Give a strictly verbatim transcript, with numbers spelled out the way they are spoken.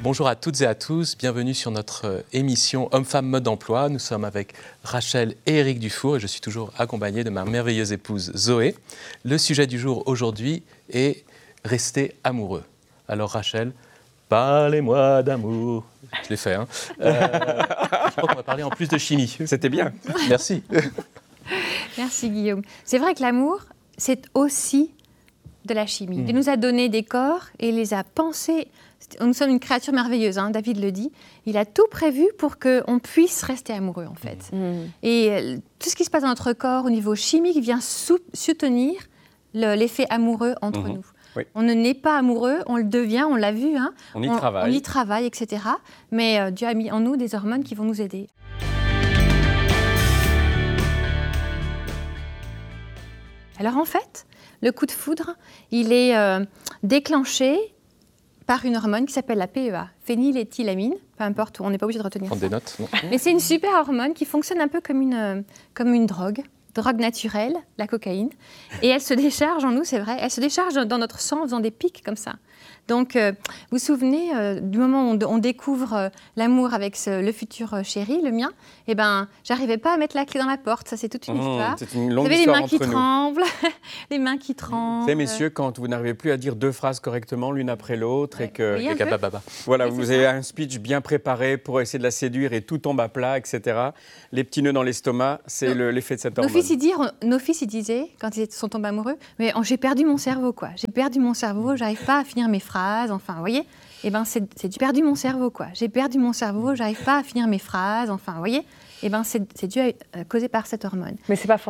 Bonjour à toutes et à tous, bienvenue sur notre émission Homme-Femme Mode d'Emploi. Nous sommes avec Rachel et Éric Dufour et je suis toujours accompagné de ma merveilleuse épouse Zoé. Le sujet du jour aujourd'hui est rester amoureux. Alors Rachel, parlez-moi d'amour. Je l'ai fait, hein. Euh, je crois qu'on va parler en plus de chimie. C'était bien. Merci. Merci Guillaume. C'est vrai que l'amour, c'est aussi de la chimie. Mmh. Il nous a donné des corps et il les a pensés. Nous sommes une créature merveilleuse, hein, David le dit. Il a tout prévu pour qu'on puisse rester amoureux, en fait. Mmh. Et euh, tout ce qui se passe dans notre corps au niveau chimique vient sou- soutenir le, l'effet amoureux entre mmh. nous. Oui. On ne naît pas amoureux, on le devient, on l'a vu. Hein. On y on, travaille. On y travaille, et cetera. Mais euh, Dieu a mis en nous des hormones qui vont nous aider. Alors en fait, le coup de foudre, il est euh, déclenché par une hormone qui s'appelle la P E A, phényléthylamine, peu importe, on n'est pas obligé de retenir Prendre ça. des notes, non. Mais c'est une super hormone qui fonctionne un peu comme une, euh, comme une drogue, drogue naturelle, la cocaïne. Et elle se décharge en nous, c'est vrai, elle se décharge dans notre sang en faisant des pics comme ça. Donc, euh, vous vous souvenez euh, du moment où on, on découvre euh, l'amour avec ce, le futur euh, chéri, le mien, eh ben, j'arrivais pas à mettre la clé dans la porte. Ça, c'est toute une mmh, histoire. C'est une longue vous avez histoire les mains qui entre nous. tremblent, les mains qui tremblent. Vous savez, messieurs, quand vous n'arrivez plus à dire deux phrases correctement l'une après l'autre ouais. et que... Oui, voilà, oui, vous avez un speech bien préparé pour essayer de la séduire et tout tombe à plat, et cetera. Les petits nœuds dans l'estomac, c'est le, l'effet de cette hormone. Nos fils, ils disent, nos fils, ils disaient, quand ils sont tombés amoureux, mais oh, j'ai perdu mon cerveau, quoi. J'ai perdu mon cerveau, j'arrive pas à finir mes phrases, enfin, vous voyez. Eh ben, c'est, c'est j'ai perdu mon cerveau, quoi. J'ai perdu mon cerveau, j'arrive pas à finir mes phrases, enfin, vous voyez. Eh ben, c'est, c'est dû à, euh, causé par cette hormone. Mais c'est pas forcément